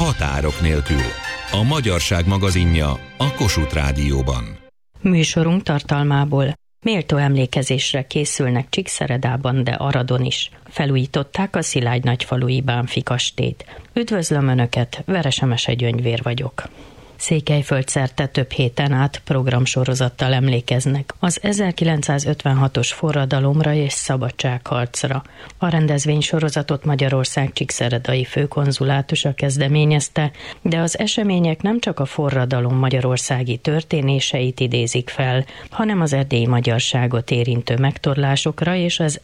Határok nélkül. A Magyarság magazinja a Kossuth Rádióban. Műsorunk tartalmából méltó emlékezésre készülnek Csíkszeredában, de Aradon is. Felújították a Szilágy-Nagyfalui Bánffy kastélyt. Üdvözlöm Önöket, Veresemese Gyöngyvér vagyok. Székelyföld szerte több héten át programsorozattal emlékeznek az 1956-os forradalomra és szabadságharcra. A rendezvénysorozatot Magyarország csíkszeredai főkonzulátusa kezdeményezte, de az események nem csak a forradalom magyarországi történéseit idézik fel, hanem az erdélyi magyarságot érintő megtorlásokra és az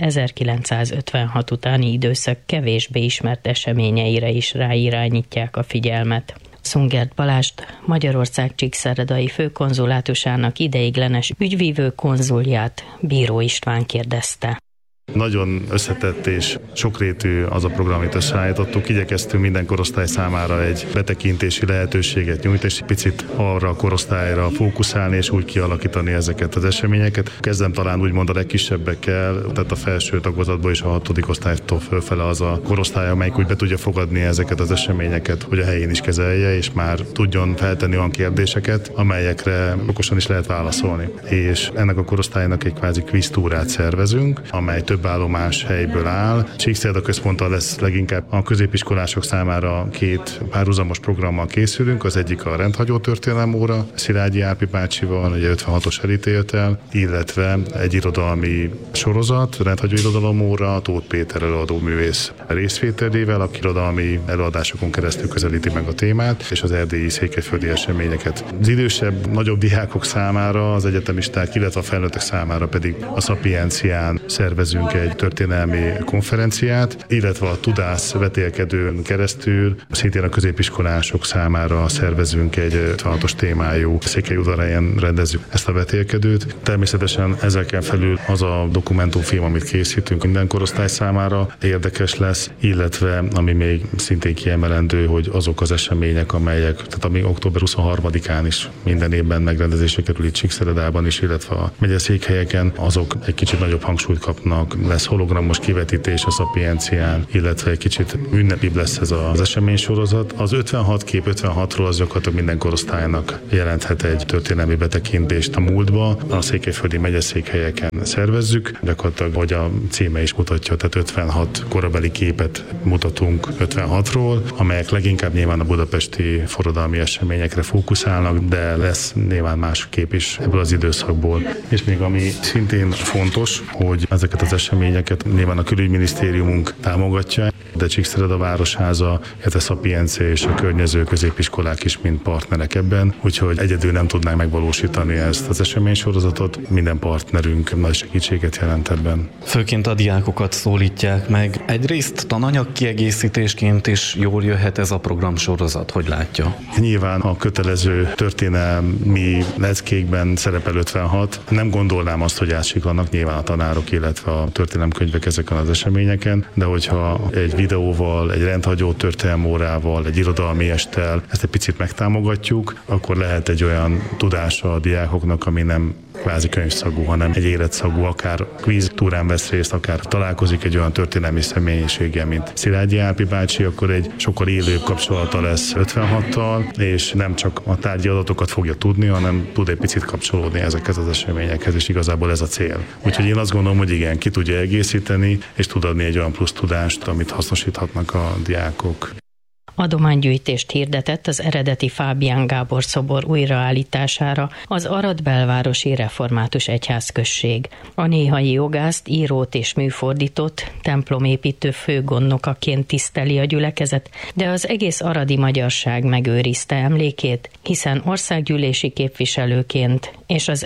1956 utáni időszak kevésbé ismert eseményeire is ráirányítják a figyelmet. Szungert Balást, Magyarország csíkszeredai főkonzulátusának ideiglenes ügyvívő konzulját Bíró István kérdezte. Nagyon összetett és sokrétű az a program, amit összeállítottuk. Igyekeztünk minden korosztály számára egy betekintési lehetőséget nyújtani, és picit arra a korosztályra fókuszálni, és úgy kialakítani ezeket az eseményeket. Kezdem talán úgymond a legkisebbekkel, tehát a felső tagozatból és a 6. osztálytól fölfele az a korosztály, amelyik úgy be tudja fogadni ezeket az eseményeket, hogy a helyén is kezelje, és már tudjon feltenni olyan kérdéseket, amelyekre okosan is lehet válaszolni. És ennek a korosztálynak egy kvázi kvíztúrát szervezünk, amely több állomás helyből áll. Csíkszereda központtal lesz leginkább a középiskolások számára 2 párhuzamos programmal készülünk. Az egyik a rendhagyó történelemóra, Szilágyi Árpi bácsival, ugye 56-os elítéltel, illetve egy irodalmi sorozat, rendhagyó irodalomóra, Tóth Péter előadóművész részvételével, aki irodalmi előadásokon keresztül közelíti meg a témát, és az erdélyi székelyföldi eseményeket. Az idősebb, nagyobb diákok számára, az egyetemisták, illetve a felnőttek számára pedig a Szapiencián szervezünk egy történelmi konferenciát, illetve a Tudász vetélkedőn keresztül szintén a középiskolások számára szervezünk egy 56-os témájú Székelyudvarhelyen rendezzük ezt a vetélkedőt. Természetesen ezeken felül az a dokumentumfilm, amit készítünk, minden korosztály számára érdekes lesz, illetve ami még szintén kiemelendő, hogy azok az események, amelyek, tehát ami október 23-án is minden évben megrendezésre kerül itt Csíkszeredában is, illetve a megyeszékhelyeken, azok egy kicsit nagyobb hangsúlyt kapnak. Lesz hologramos kivetítés a Szapiencián, illetve egy kicsit ünnepibb lesz ez az eseménysorozat. Az 56 kép 56-ról az gyakorlatilag minden korosztálynak jelenthet egy történelmi betekintést a múltba. A székelyföldi megyeszékhelyeken szervezzük, gyakorlatilag, hogy a címe is mutatja, tehát 56 korabeli képet mutatunk 56-ról, amelyek leginkább nyilván a budapesti forradalmi eseményekre fókuszálnak, de lesz nyilván más kép is ebből az időszakból. És még ami szintén fontos, hogy ezeket az eseményeket nyilván a külügyminisztériumunk támogatja, de Csíkszereda Városháza, illetve Szapiencia és a környező középiskolák is mind partnerek ebben, úgyhogy egyedül nem tudnánk megvalósítani ezt az eseménysorozatot. Minden partnerünk nagy segítséget jelent ebben. Főként a diákokat szólítják meg. Egyrészt tananyag kiegészítésként is jól jöhet ez a programsorozat, hogy látja? Nyilván a kötelező történelmi leckékben szerepel 56. Nem gondolnám azt, hogy átsiklanak nyilván a tanárok, illetve a történelemkönyvek ezeken az eseményeken, de hogyha egy videóval, egy rendhagyó történelmórával, egy irodalmi esttel ezt egy picit megtámogatjuk, akkor lehet egy olyan tudása a diákoknak, ami nem kvázi könyvszagú, hanem egy életszagú, akár kvíz túrán vesz részt, akár találkozik egy olyan történelmi személyiséggel, mint Szilágyi Árpi bácsi, akkor egy sokkal élőbb kapcsolata lesz 56-tal, és nem csak a tárgyi adatokat fogja tudni, hanem tud egy picit kapcsolódni ezekhez az eseményekhez, és igazából ez a cél. Úgyhogy én azt gondolom, hogy igen, ki tudja egészíteni, és tud adni egy olyan plusz tudást, amit hasznosíthatnak a diákok. Adománygyűjtést hirdetett az eredeti Fábián Gábor szobor újraállítására az Arad belvárosi református egyházközség. A néhai jogászt, írót és műfordítót templomépítő főgondnokaként tiszteli a gyülekezet, de az egész aradi magyarság megőrizte emlékét, hiszen országgyűlési képviselőként és az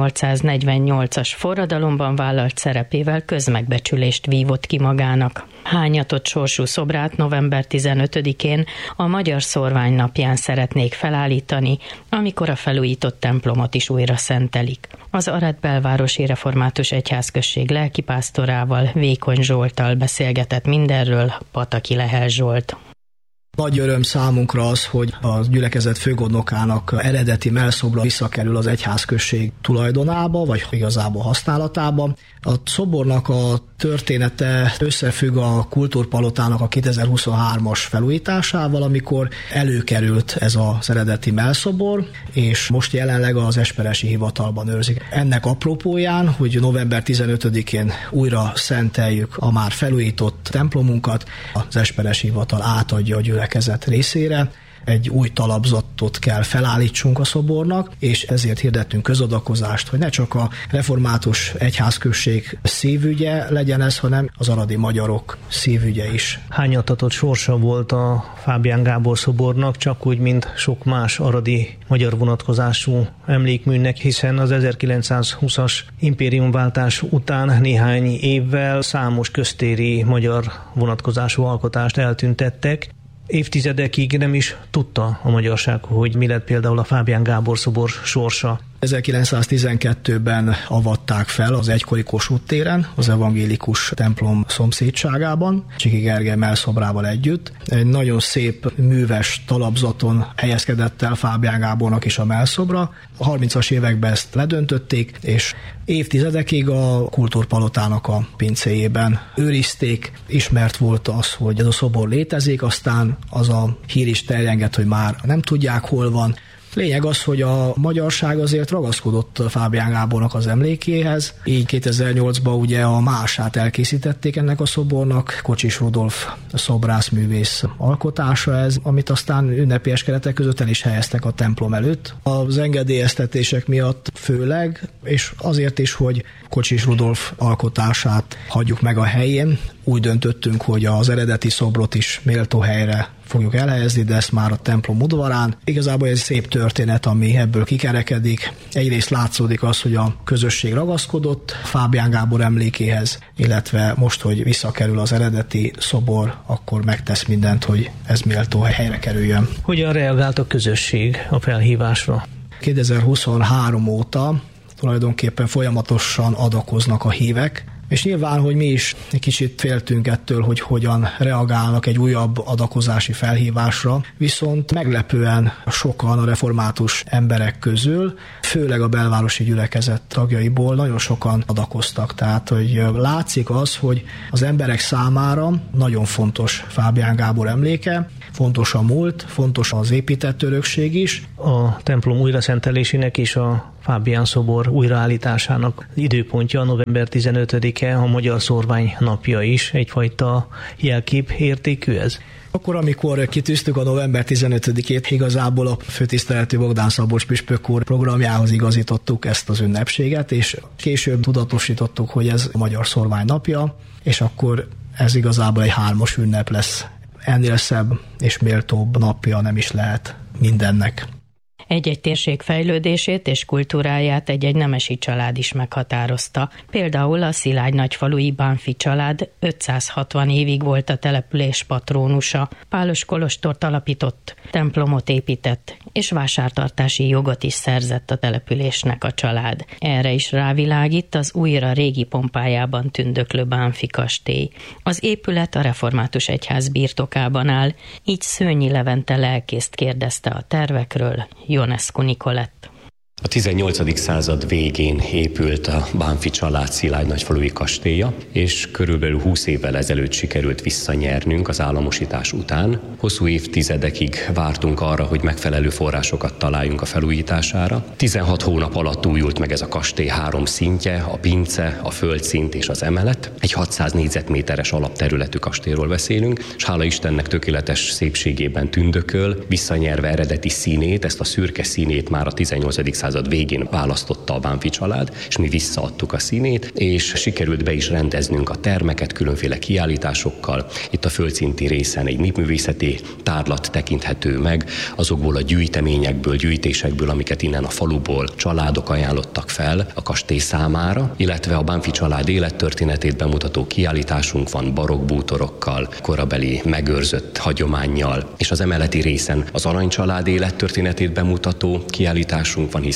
1848-as forradalomban vállalt szerepével közmegbecsülést vívott ki magának. Hányatott sorsú szobrát november 15-én a Magyar Szorvány napján szeretnék felállítani, amikor a felújított templomot is újra szentelik. Az Arad belvárosi református egyházközség lelkipásztorával, Vékony Zsolttal beszélgetett mindenről Pataki Lehel Zsolt. Nagy öröm számunkra az, hogy a gyülekezet főgondnokának eredeti mellszobra visszakerül az egyházközség tulajdonába, vagy igazából használatába. A szobornak a története összefügg a Kultúrpalotának a 2023-as felújításával, amikor előkerült ez az eredeti mellszobor, és most jelenleg az Esperesi Hivatalban őrzik. Ennek apropóján, hogy november 15-én újra szenteljük a már felújított templomunkat, az Esperesi Hivatal átadja a gyülekezet részére. Egy új talapzatot kell felállítsunk a szobornak, és ezért hirdettünk közadakozást, hogy ne csak a református egyházközség szívügye legyen ez, hanem az aradi magyarok szívügye is. Hányatatott sorsa volt a Fábián Gábor szobornak, csak úgy, mint sok más aradi magyar vonatkozású emlékműnek, hiszen az 1920-as impériumváltás után néhány évvel számos köztéri magyar vonatkozású alkotást eltüntettek. Évtizedekig nem is tudta a magyarság, hogy mi lett például a Fábián Gábor szobor sorsa. 1912-ben avatták fel az egykori Kossuth téren, az evangélikus templom szomszédságában, Csiki Gergely mellszobrával együtt. Egy nagyon szép, műves talapzaton helyezkedett el Fábián Gábornak is a mellszobra. A 30-as években ezt ledöntötték, és évtizedekig a Kultúrpalotának a pincéjében őrizték. Ismert volt az, hogy ez a szobor létezik, aztán az a hír is terjengett, hogy már nem tudják, hol van. Lényeg az, hogy a magyarság azért ragaszkodott Fábián Gábornak az emlékéhez. Így 2008-ban ugye a mását elkészítették ennek a szobornak, Kocsis Rudolf szobrászművész alkotása ez, amit aztán ünnepélyes keretek között el is helyeztek a templom előtt. Az engedélyeztetések miatt főleg, és azért is, hogy Kocsis Rudolf alkotását hagyjuk meg a helyén. Úgy döntöttünk, hogy az eredeti szobrot is méltó helyre fogjuk elhelyezni, de ezt már a templom udvarán. Igazából ez egy szép történet, ami ebből kikerekedik. Egyrészt látszódik az, hogy a közösség ragaszkodott Fábián Gábor emlékéhez, illetve most, hogy visszakerül az eredeti szobor, akkor megtesz mindent, hogy ez méltó helyre kerüljön. Hogyan reagált a közösség a felhívásra? 2023 óta tulajdonképpen folyamatosan adakoznak a hívek, és nyilván, hogy mi is egy kicsit féltünk ettől, hogy hogyan reagálnak egy újabb adakozási felhívásra, viszont meglepően sokan a református emberek közül, főleg a belvárosi gyülekezet tagjaiból nagyon sokan adakoztak. Tehát, hogy látszik az, hogy az emberek számára nagyon fontos Fábián Gábor emléke, fontos a múlt, fontos az épített örökség is. A templom újraszentelésének és a Fábián szobor újraállításának időpontja november 15-e, a Magyar Szórvány napja is, egyfajta jelkép értékű ez? Akkor, amikor kitűztük a november 15-ét, igazából a főtiszteletű Bogdán Szabolcs püspök úr programjához igazítottuk ezt az ünnepséget, és később tudatosítottuk, hogy ez a Magyar Szórvány napja, és akkor ez igazából egy 3-as ünnep lesz. Ennél szebb és méltóbb napja nem is lehet mindennek. Egy-egy térség fejlődését és kultúráját egy-egy nemesi család is meghatározta. Például a Szilágy nagyfalui Bánffy család 560 évig volt a település patrónusa. Pálos kolostort alapított, templomot épített, és vásártartási jogot is szerzett a településnek a család. Erre is rávilágít az újra régi pompájában tündöklő Bánffy kastély. Az épület a református egyház birtokában áll, így Szőnyi Levente lelkészt kérdezte a tervekről Ionescu Nikolett. A 18. század végén épült a Bánffy család Szilágy nagyfalui kastélya, és körülbelül 20 évvel ezelőtt sikerült visszanyernünk az államosítás után. Hosszú évtizedekig vártunk arra, hogy megfelelő forrásokat találjunk a felújítására. 16 hónap alatt újult meg ez a kastély 3 szintje, a pince, a földszint és az emelet. Egy 600 négyzetméteres alapterületű kastélyról beszélünk, és hála Istennek tökéletes szépségében tündököl, visszanyerve eredeti színét, ezt a szürke színét már a 18. század végén választotta a Bánffy család, és mi visszaadtuk a színét, és sikerült be is rendeznünk a termeket különféle kiállításokkal. Itt a földszinti részen egy népművészeti tárlat tekinthető meg, azokból a gyűjteményekből, gyűjtésekből, amiket innen a faluból családok ajánlottak fel a kastély számára, illetve a Bánffy család élettörténetét bemutató kiállításunk van barokk bútorokkal, korabeli megőrzött hagyománnyal, és az emeleti részen az Arany család élettörténetét bemutató kiállításunk van, hisz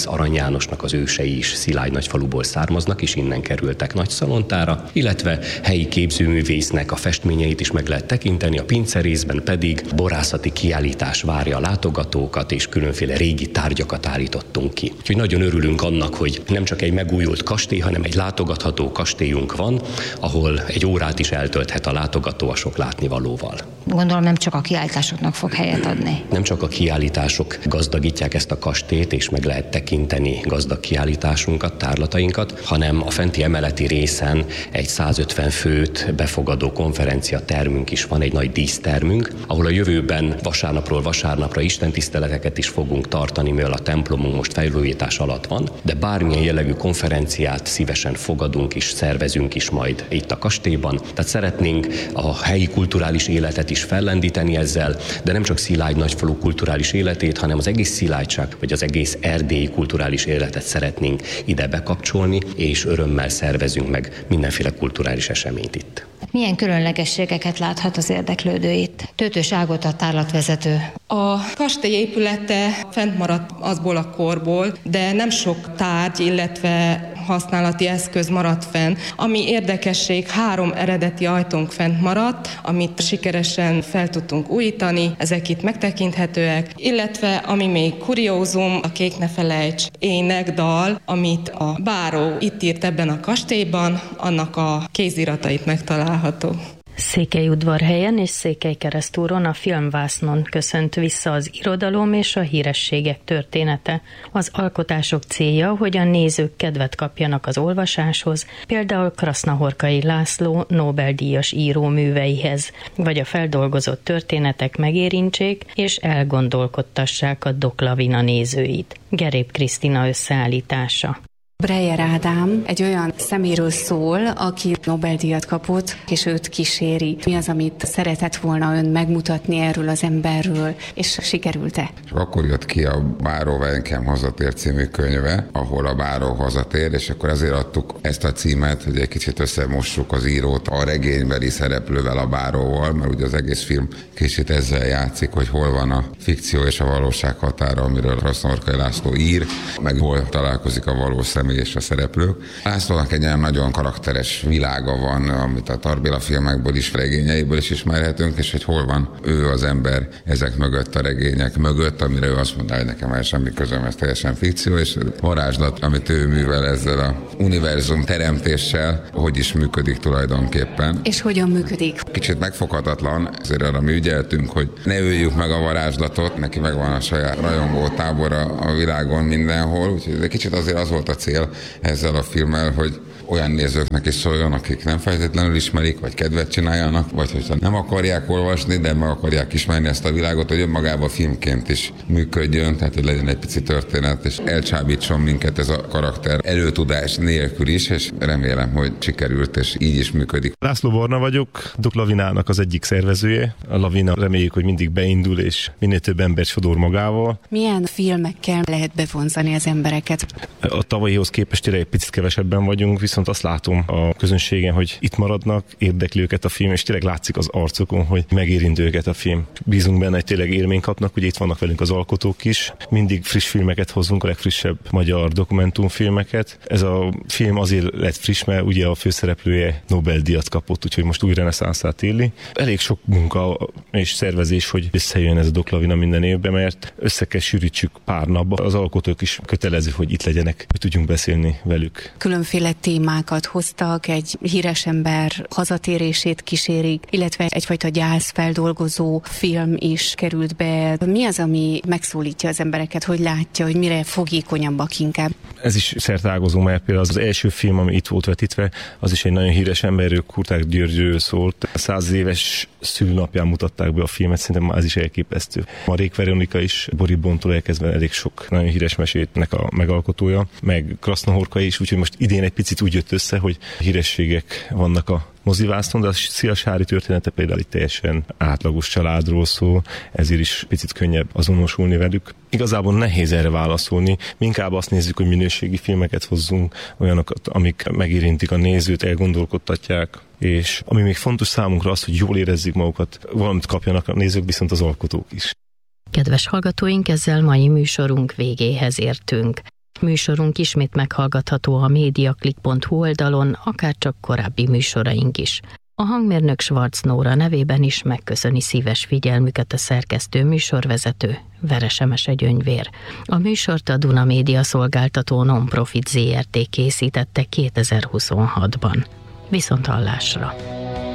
Arany Jánosnak az ősei is Szilágynagyfaluból származnak, és innen kerültek Nagyszalontára, illetve helyi képzőművésznek a festményeit is meg lehet tekinteni, a pincerészben pedig borászati kiállítás várja a látogatókat, és különféle régi tárgyakat állítottunk ki. Úgyhogy nagyon örülünk annak, hogy nem csak egy megújult kastély, hanem egy látogatható kastélyunk van, ahol egy órát is eltölthet a látogató a sok látnivalóval. Gondolom nem csak a kiállításoknak fog helyet adni. Nem csak a kiállítások gazdagítják ezt a kastélyt, és meg lehet tekinteni gazdag kiállításunkat, tárlatainkat, hanem a fenti emeleti részen egy 150 főt befogadó konferenciatermünk is van, egy nagy dísztermünk, ahol a jövőben vasárnapról vasárnapra istentiszteleteket is fogunk tartani, mivel a templomunk most felújítás alatt van, de bármilyen jellegű konferenciát szívesen fogadunk és szervezünk is majd itt a kastélyban. Tehát szeretnénk a helyi kulturális életet is fellendíteni ezzel, de nem csak Szilágynagyfalu kulturális életét, hanem az egész Szilágyság vagy az egész erdélyi kulturális életet szeretnénk ide bekapcsolni, és örömmel szervezünk meg mindenféle kulturális eseményt itt. Milyen különlegességeket láthat az érdeklődő itt? Tőtös Ágota, a tárlatvezető. A kastély épülete fent maradt azból a korból, de nem sok tárgy, illetve használati eszköz maradt fenn. Ami érdekesség, 3 eredeti ajtónk fent maradt, amit sikeresen fel tudtunk újítani, ezek itt megtekinthetőek, illetve ami még kuriózum, a Kék ne felejts énekdal, amit a báró itt írt ebben a kastélyban, annak a kéziratait megtalálható. Székelyudvarhelyen és Székelykeresztúron a filmvásznon köszönt vissza az irodalom és a hírességek története. Az alkotások célja, hogy a nézők kedvet kapjanak az olvasáshoz, például Krasznahorkai László Nobel-díjas író műveihez, vagy a feldolgozott történetek megérintsék és elgondolkodtassák a Doklavina nézőit. Gerép Krisztina összeállítása. Breyer Ádám egy olyan szeméről szól, aki Nobel-díjat kapott, és őt kíséri. Mi az, amit szeretett volna ön megmutatni erről az emberről, és sikerült-e? Akkor jött ki a Báró Wenkem hazatér című könyve, ahol a báró hazatér, és akkor ezért adtuk ezt a címet, hogy egy kicsit összemossuk az írót a regénybeli szereplővel, a báróval, mert ugye az egész film kicsit ezzel játszik, hogy hol van a fikció és a valóság határa, amiről Krasznahorkai László ír, meg hol találkozik a valós személy és a szereplők. Lászlónak egy olyan nagyon karakteres világa van, amit a Tarbéla filmekből is, regényeiből is ismerhetünk, és hogy hol van ő az ember ezek mögött, a regények mögött, amire ő azt mondta, hogy nekem el semmi közöm, ez teljesen fikció, és a varázslat, amit ő művel ezzel a univerzum teremtéssel, hogy is működik tulajdonképpen. És hogyan működik? Kicsit megfoghatatlan, ezért arra mi ügyeltünk, hogy ne öljük meg a varázslatot, neki megvan a saját rajongó tábora a világon mindenhol, úgyhogy egy kicsit azért az volt a cél ezzel a filmmel, hogy olyan nézőknek is szóljon, akik nem feltétlenül ismerik, vagy kedvet csináljanak, vagy hogyha nem akarják olvasni, de meg akarják ismerni ezt a világot, hogy önmagában filmként is működjön, tehát hogy legyen egy pici történet, és elcsábítson minket ez a karakter előtudás nélkül is, és remélem, hogy sikerült, és így is működik. László Barna vagyok, Doklavinának az egyik szervezője. A Lavina reméljük, hogy mindig beindul, és minél több ember sodor magával. Milyen filmekkel lehet bevonzani az embereket? A tavalyihoz képest egy picit kevesebben vagyunk, viszont azt látom a közönségen, hogy itt maradnak, érdekli őket a film, és tényleg látszik az arcokon, hogy megérint őket a film. Bízunk benne, hogy tényleg élményt kapnak, ugye itt vannak velünk az alkotók is. Mindig friss filmeket hozunk, a legfrissebb magyar dokumentumfilmeket. Ez a film azért lett friss, mert ugye a főszereplője Nobel-díjat kapott, úgyhogy most új reneszánszát éli. Elég sok munka és szervezés, hogy összejön ez a Doklavina minden évben, mert össze kell sűrítsük pár napba. Az alkotók is kötelező, hogy itt legyenek, hogy tudjunk beszélni velük. Különféle témákat hoztak, egy híres ember hazatérését kísérik, illetve egyfajta gyászfeldolgozó film is került be. Mi az, ami megszólítja az embereket, hogy látja, hogy mire fogékonyabbak inkább? Ez is szertágozó, mert például az első film, ami itt volt vetítve, az is egy nagyon híres emberről, Kurták Györgyről szólt. 100 éves szülnapján mutatták be a filmet, szerintem ez is elképesztő. Marék Veronika is, Boribontól elkezdve elég sok nagyon híres mesétnek a megalkotója, meg Krasznahorkai is, úgyhogy most idén egy picit úgy jött össze, hogy hírességek vannak a mozivásznon, de a Szilasári története például itt teljesen átlagos családról szól, ezért is picit könnyebb azonosulni velük. Igazából nehéz erre válaszolni, mi inkább azt nézzük, hogy minőségi filmeket hozzunk, olyanokat, amik megérintik a nézőt, elgondolkodtatják, és ami még fontos számunkra az, hogy jól érezzük magukat, valamit kapjanak a nézők, viszont az alkotók is. Kedves hallgatóink, ezzel mai műsorunk végéhez értünk. Műsorunk ismét meghallgatható a mediaclick.hu oldalon, akárcsak korábbi műsoraink is. A hangmérnök Schwarz Nóra nevében is megköszöni szíves figyelmüket a szerkesztő műsorvezető, Veresemese Gyöngyvér. A műsort a Duna Média Szolgáltató Non-Profit Zrt. Készítette 2026-ban. Viszonthallásra!